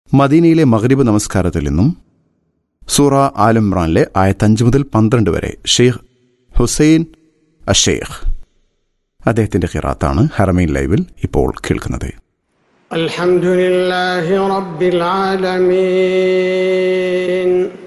മദീനയിലെ മഗ്രിബ് നമസ്കാരത്തിൽ നിന്നും സൂറ ആൽ ഇംറാനിലെ ആയത്ത് 5 മുതൽ 12 വരെ ഷെയ്ഖ് ഹുസൈൻ അഷേഖ് അദ്ദേഹത്തിന്റെ ഖിറാത്താണ് ഹറമൈൻ ലൈവിൽ ഇപ്പോൾ കേൾക്കുന്നത്. അൽഹംദുലില്ലാഹി റബ്ബിൽ ആലമീൻ.